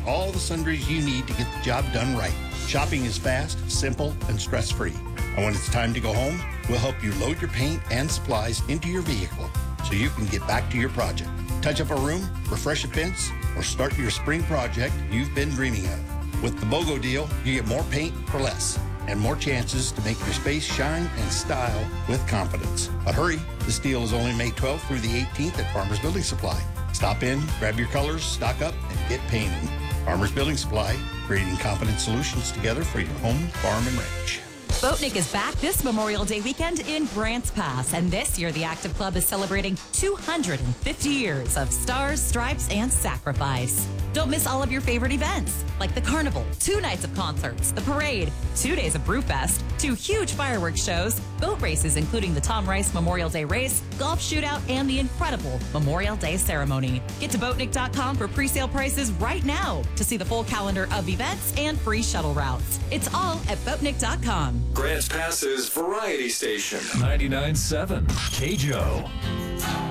all the sundries you need to get the job done right. Shopping is fast, simple, and stress-free. And when it's time to go home, we'll help you load your paint and supplies into your vehicle so you can get back to your project. Touch up a room, refresh a fence, or start your spring project you've been dreaming of. With the BOGO deal, you get more paint for less and more chances to make your space shine and style with confidence. But hurry, this deal is only May 12th through the 18th at Farmers Building Supply. Stop in, grab your colors, stock up, and get painting. Farmers Building Supply, creating confident solutions together for your home, farm, and ranch. Boatnik is back this Memorial Day weekend in Grants Pass, and this year the Active Club is celebrating 250 years of stars, stripes, and sacrifice. Don't miss all of your favorite events, like the carnival, 2 nights of concerts, the parade, 2 days of Brewfest, 2 huge fireworks shows, boat races including the Tom Rice Memorial Day race, golf shootout, and the incredible Memorial Day ceremony. Get to Boatnik.com for pre-sale prices right now to see the full calendar of events and free shuttle routes. It's all at Boatnik.com. Grants Pass's Variety Station. 99.7 KJO.